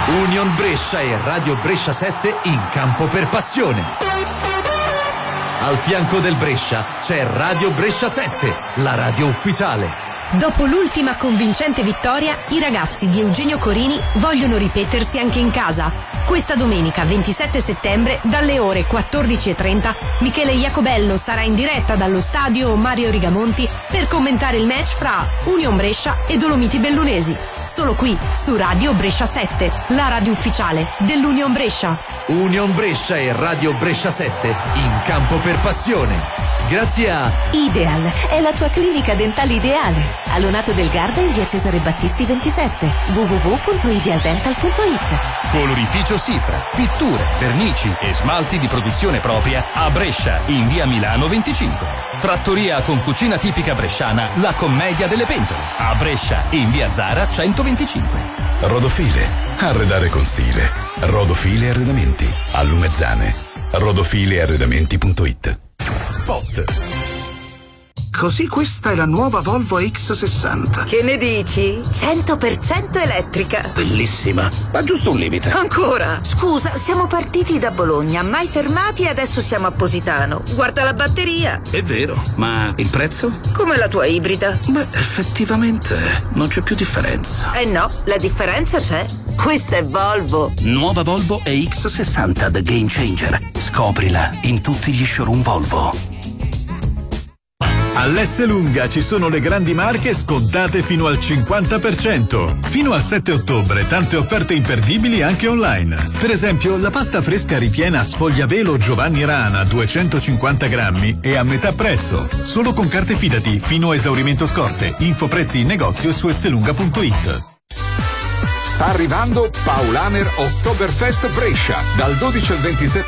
Union Brescia e Radio Brescia 7 in campo per passione. Al fianco del Brescia c'è Radio Brescia 7, la radio ufficiale. Dopo l'ultima convincente vittoria, i ragazzi di Eugenio Corini vogliono ripetersi anche in casa. Questa domenica 27 settembre, dalle ore 14:30, Michele Iacobello sarà in diretta dallo stadio Mario Rigamonti per commentare il match fra Union Brescia e Dolomiti Bellunesi. Solo qui, su Radio Brescia 7, la radio ufficiale dell'Union Brescia. Union Brescia e Radio Brescia 7 in campo per passione. Grazie a Ideal è la tua clinica dentale ideale. A Lonato del Garda in via Cesare Battisti 27. www.idealdental.it. Colorificio Sifra, pitture, vernici e smalti di produzione propria a Brescia in via Milano 25. Trattoria con cucina tipica bresciana La Commedia delle Pentole a Brescia in via Zara 125. Rodofile, arredare con stile. Rodofile Arredamenti, a Lumezzane. rodofilearredamenti.it. Spot. Così questa è la nuova Volvo X60. Che ne dici? 100% elettrica. Bellissima, ma giusto un limite. Ancora? Scusa, siamo partiti da Bologna, mai fermati e adesso siamo a Positano. Guarda la batteria. È vero, ma il prezzo? Come la tua ibrida. Beh, effettivamente non c'è più differenza. Eh no, la differenza c'è. Questa è Volvo. Nuova Volvo EX60 The Game Changer. Scoprila in tutti gli showroom Volvo. All'Esselunga ci sono le grandi marche scontate fino al 50%. Fino al 7 ottobre tante offerte imperdibili anche online. Per esempio la pasta fresca ripiena Sfogliavelo Giovanni Rana 250 grammi è a metà prezzo. Solo con carte Fidati fino a esaurimento scorte. Info prezzi in negozio e su esselunga.it. Sta arrivando Paulaner Oktoberfest Brescia dal 12 al 27